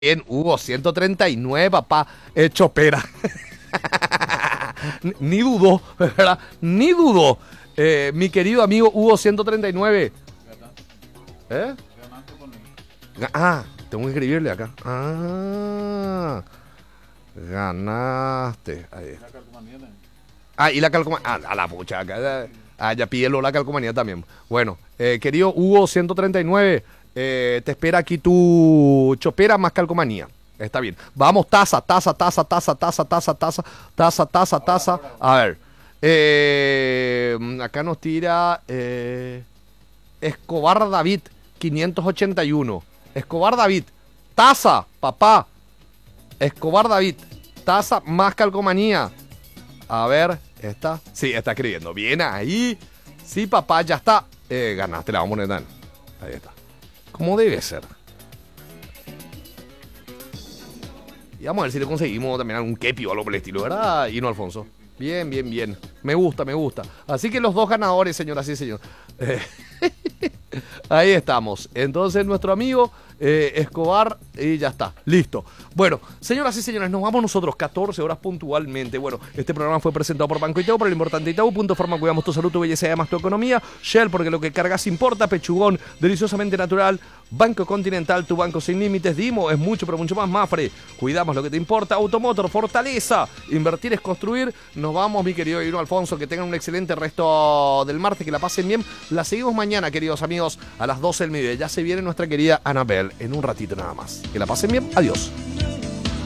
Bien, Hugo, 139, papá. Chopera. Ni dudó, ¿verdad? Ni dudó. Mi querido amigo Hugo 139. ¿Eh? Tengo que escribirle acá. Ganaste. Ahí. Y la calcomanía. A la pucha. Acá, ya pídelo la calcomanía también. Bueno, querido Hugo 139. Te espera aquí tu chopera más calcomanía. Está bien. Vamos, taza. A ver. Acá nos tira Escobar David 581. Escobar David. Taza, papá. Escobar David. Taza más calcomanía. A ver, ¿está? Sí, está escribiendo. Bien ahí. Sí, papá, ya está. Ganaste, la vamos a poner. Ahí está. Como debe ser. Y vamos a ver si le conseguimos también algún kepi o algo por el estilo, ¿verdad? Y no, Alfonso. Bien. Me gusta. Así que los dos ganadores, señoras y señores. Ahí estamos. Entonces, nuestro amigo Escobar, y ya está. Listo. Bueno, señoras y señores, nos vamos nosotros 14 horas puntualmente. Bueno, este programa fue presentado por Banco Itaú, por el importante Itaú. Punto Forma, cuidamos tu salud, tu belleza y además tu economía. Shell, porque lo que cargas importa. Pechugón, deliciosamente natural. Banco Continental, tu banco sin límites. Dimo, es mucho, pero mucho más. Mafre, cuidamos lo que te importa. Automotor, Fortaleza, invertir es construir. Nos vamos, mi querido Ino Alfonso, que tengan un excelente resto del martes, que la pasen bien. La seguimos mañana, queridos amigos, a las 12 del mediodía. Ya se viene nuestra querida Anabel en un ratito nada más. Que la pasen bien, adiós.